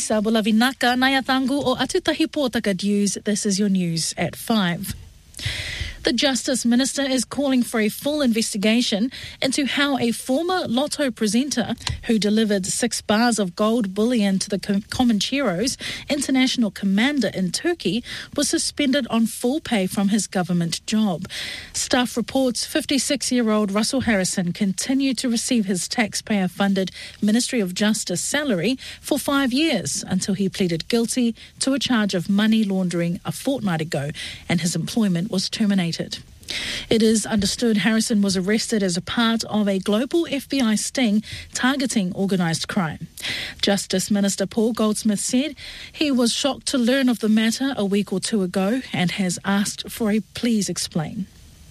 Nisa Bulavinaka Nayatangu o Atutahi Pōtaka News. This is your news at 5. The Justice Minister is calling for a full investigation into how a former Lotto presenter who delivered 6 bars of gold bullion to the Comancheros international commander in Turkey was suspended on full pay from his government job. Staff reports 56-year-old Russell Harrison continued to receive his taxpayer-funded Ministry of Justice salary for 5 years until he pleaded guilty to a charge of money laundering a fortnight ago and his employment was terminated. It is understood Harrison was arrested as a part of a global FBI sting targeting organised crime. Justice Minister Paul Goldsmith said he was shocked to learn of the matter a week or two ago and has asked for a please explain.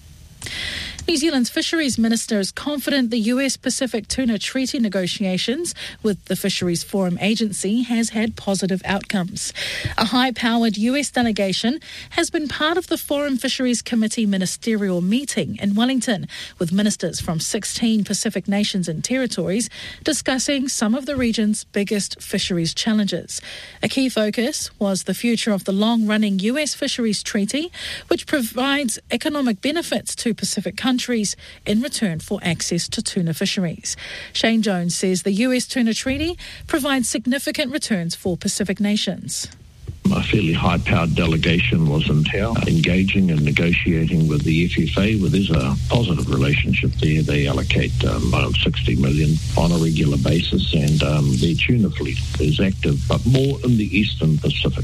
New Zealand's Fisheries Minister is confident the US Pacific Tuna Treaty negotiations with the Fisheries Forum Agency has had positive outcomes. A high-powered US delegation has been part of the Forum Fisheries Committee ministerial meeting in Wellington, with ministers from 16 Pacific nations and territories discussing some of the region's biggest fisheries challenges. A key focus was the future of the long-running US Fisheries Treaty, which provides economic benefits to Pacific countries in return for access to tuna fisheries. Shane Jones says the US Tuna Treaty provides significant returns for Pacific nations. A fairly high-powered delegation was in town, engaging and negotiating with the FFA. Well, there's a positive relationship there. They allocate around $60 million on a regular basis, and their tuna fleet is active, but more in the Eastern Pacific.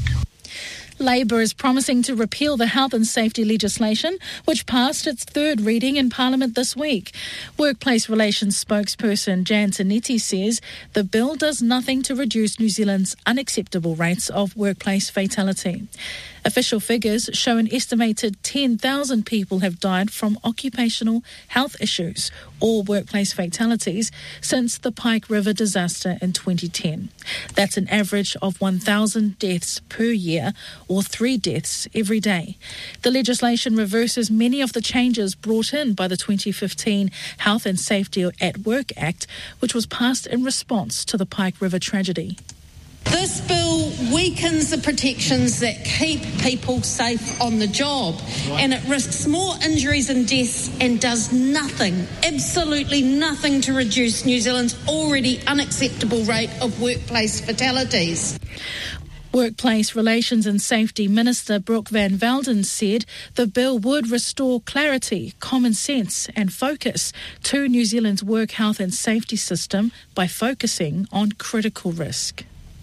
Labour is promising to repeal the health and safety legislation, which passed its third reading in Parliament this week. Workplace Relations spokesperson Jan Taniti says the bill does nothing to reduce New Zealand's unacceptable rates of workplace fatality. Official figures show an estimated 10,000 people have died from occupational health issues or workplace fatalities since the Pike River disaster in 2010. That's an average of 1,000 deaths per year, or 3 deaths every day. The legislation reverses many of the changes brought in by the 2015 Health and Safety at Work Act, which was passed in response to the Pike River tragedy. This bill weakens the protections that keep people safe on the job, and it risks more injuries and deaths and does nothing, absolutely nothing, to reduce New Zealand's already unacceptable rate of workplace fatalities. Workplace Relations and Safety Minister Brooke Van Velden said the bill would restore clarity, common sense and focus to New Zealand's work health and safety system by focusing on critical risk.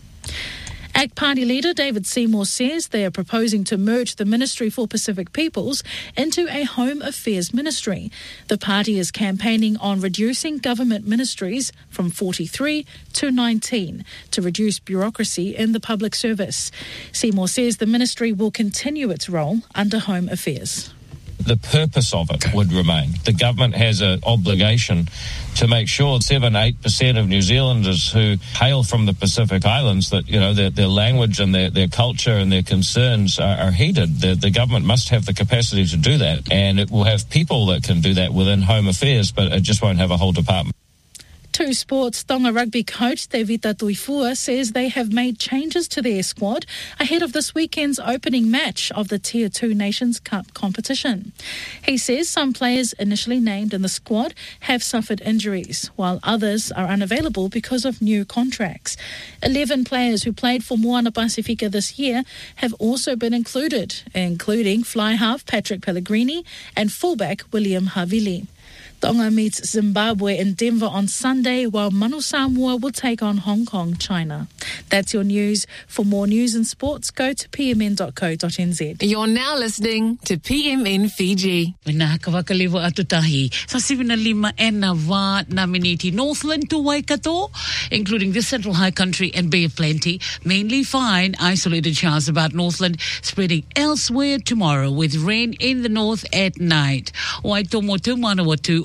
ACT Party leader David Seymour says they are proposing to merge the Ministry for Pacific Peoples into a Home Affairs Ministry. The party is campaigning on reducing government ministries from 43 to 19 to reduce bureaucracy in the public service. Seymour says the ministry will continue its role under Home Affairs. The purpose of it would remain. The government has an obligation to make sure 7-8% of New Zealanders who hail from the Pacific Islands, that, you know, their language and their culture and their concerns are heeded. The government must have the capacity to do that, and it will have people that can do that within Home Affairs, but it just won't have a whole department. To sports, Tonga rugby coach Te Vita Tuifua says they have made changes to their squad ahead of this weekend's opening match of the Tier 2 Nations Cup competition. He says some players initially named in the squad have suffered injuries, while others are unavailable because of new contracts. 11 players who played for Moana Pacifica this year have also been included, including fly half Patrick Pellegrini and fullback William Havili. Tonga meets Zimbabwe in Denver on Sunday, while Manu Samoa will take on Hong Kong, China. That's your news. For more news and sports, go to pmn.co.nz. You're now listening to PMN Fiji. Nā ka wakalewa atutahi. Sa 75 e na wā na miniti Northland to Waikato, including the Central High Country and Bay of Plenty. Mainly fine, isolated showers about Northland, spreading elsewhere tomorrow with rain in the north at night. Waitomo to Manawatu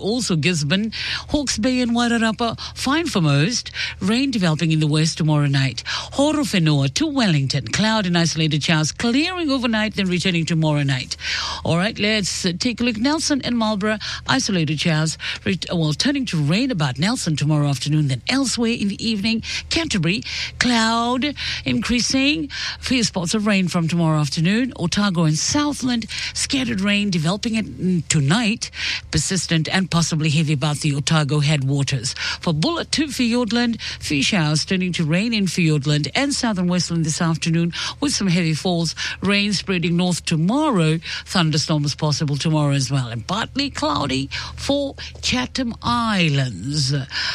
also Gisborne, Hawke's Bay and Wairarapa, fine for most. Rain developing in the west tomorrow night. Horowhenua to Wellington, cloud and isolated showers clearing overnight, then returning tomorrow night. All right, let's take a look. Nelson and Marlborough, isolated showers, turning to rain about Nelson tomorrow afternoon, then elsewhere in the evening. Canterbury, cloud increasing, few spots of rain from tomorrow afternoon. Otago and Southland, scattered rain developing tonight, persistent and possibly heavy about the Otago headwaters. For Bullet to Fiordland, few showers turning to rain in Fiordland and southern Westland this afternoon with some heavy falls. Rain spreading north tomorrow. Thunderstorms possible tomorrow as well. And partly cloudy for Chatham Islands.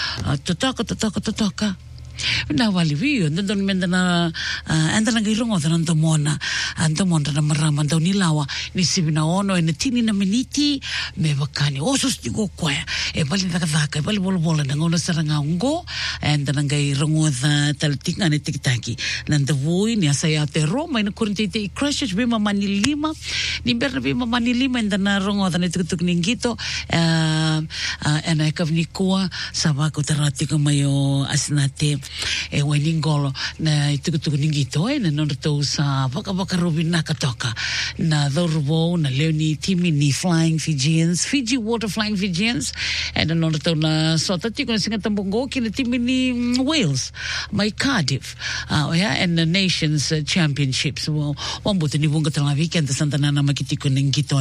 Tataka. Na wali vio ndon mendana andana girongo tanto mona anto monta na marama ndo nilawa ni sibina ono ene tini na miniti me bakani osos digo kwa e bali nakavaka e bali bol na ngona saranga ngo andana girongo da taltinga ne tikitaki nanda voi ni asaya te Roma ina kurintite crashes bima manilima ni berna bima manilima ndana rongo da ne tukutuk ningito ena kavnikua sabako taratika mayo asnate e weningolo na itukutuku ningito na nondo sa baka robin nakatoka na dorbo na leoni timi ni flying Fijians, Fiji water flying Fijians and nondo na sota tiko na singatambongo kina timi ni Wales my Cardiff and the Nations Championships wambuto ni bunga tala weekend Santa Nana makitiko ningito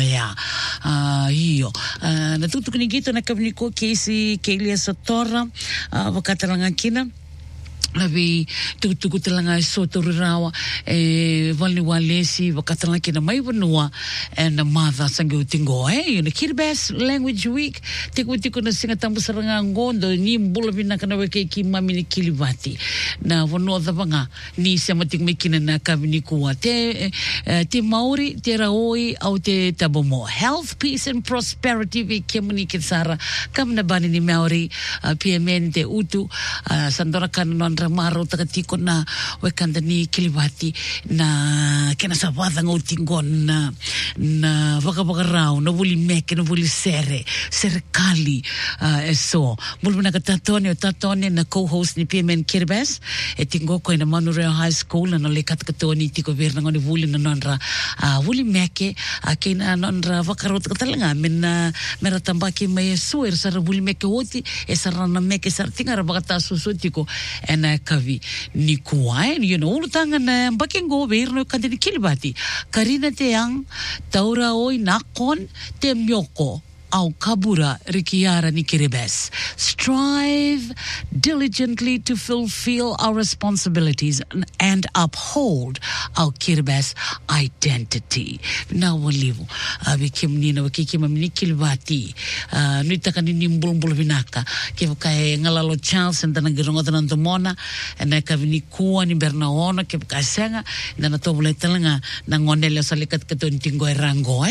hiyo na tukutuku ningito na kavniko Casey Kelia Satora wakatalanga kina Labi tuku talanga soto rawa wali walesi wakatala kina mai vanua and mother sangu tingo you know Kiribati language week tiku na singatambu saranga ngondo ni mbula bina kana weke ki mami ni Kiribati na vanua dhabanga ni samatik mekina na kavini kuwa te Maori te Raoi au te Tabomo. Health, peace and prosperity vi kemuni kitsara kamna bani ni Maori PMN te utu sandora kanon maro takatiko na wekanda ni Kiribati na kena sabada ngotingo na wakabakarao na wuli meke na wuli serikali so mulmuna tatone na co-host ni PMN Kiribati etingo ko ina Manureo High School na lekat katoni tiko verna ngoni wuli na nonra wuli meke kena nonra wakarot katalanga mera tambaki mai suer sara wuli meke hoti esarana meke sartinga rabakata susutiko ena kavi ni kuai you know ulutanga na bakingo verno kadini Kiribati karina te yang taura oi nakon te myoko au kabura rikiara ni Kiribati. Strive diligently to fulfill our responsibilities and uphold our Kiribati identity. Na walivu vikimni na wakikima mini Kiribati nuitaka ni mbulumbulu vinaka kivu kai ngalalo Charles and girongo tananto mona na kavini kuwa ni bernaona kivu kai senga na natobule talanga na ngonele salikat kato ntingo erango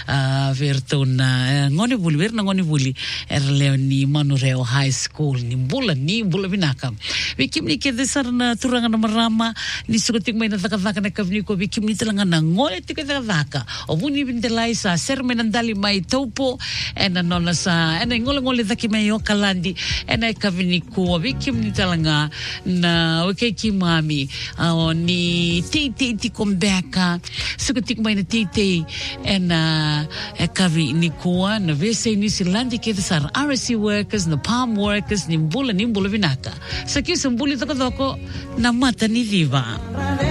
vertuna ngoni vuli erleoni Manureo High School ni bula vinaka vikimni ke desar na turanga na marama ni sukutik may natakavaka na kavni ko vikimni talanga na ngole tikavaka o vuni bindelay sa sermenandali may topo ena nona sa ena ngole daki may kalandi ena kavni ko vikimni talanga na okay kimami ni titi kombeka sukutik may na titi ena kavi ni ko na vese ni silandi ke desar RSC workers na palm workers ni mbula vinaka sa kisambuli toko na mata ni viva